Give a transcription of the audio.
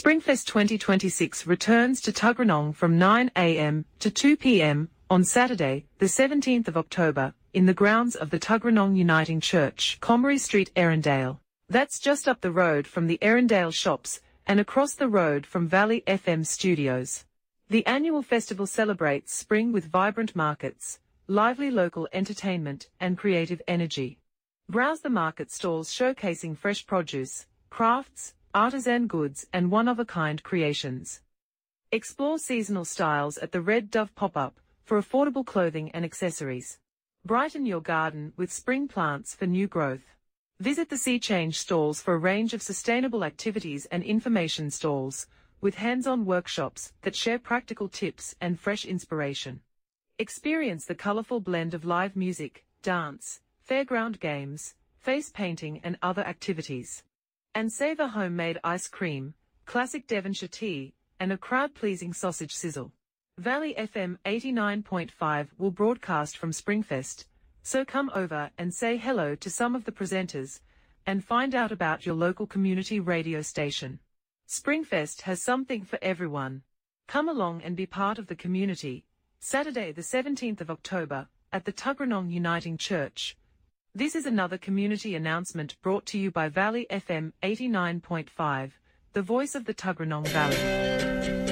Springfest 2026 returns to Tuggeranong from 9 a.m. to 2 p.m. on Saturday, the 17th of October, in the grounds of the Tuggeranong Uniting Church, Comrie Street, Erindale. That's just up the road from the Erindale shops and across the road from Valley FM studios. The annual festival celebrates spring with vibrant markets, lively local entertainment, and creative energy. Browse the market stalls showcasing fresh produce, crafts, artisan goods, and one-of-a-kind creations. Explore seasonal styles at the Red Dove pop-up for affordable clothing and accessories. Brighten your garden with spring plants for new growth. Visit the Sea Change stalls for a range of sustainable activities and information stalls, with hands-on workshops that share practical tips and fresh inspiration. Experience the colorful blend of live music, dance, fairground games, face painting and other activities. And savor homemade ice cream, classic Devonshire tea, and a crowd-pleasing sausage sizzle. Valley FM 89.5 will broadcast from Springfest, so come over and say hello to some of the presenters, and find out about your local community radio station. Springfest has something for everyone. Come along and be part of the community. Saturday the 17th of October, at the Tuggeranong Uniting Church. This is another community announcement brought to you by Valley FM 89.5, the voice of the Tuggeranong Valley.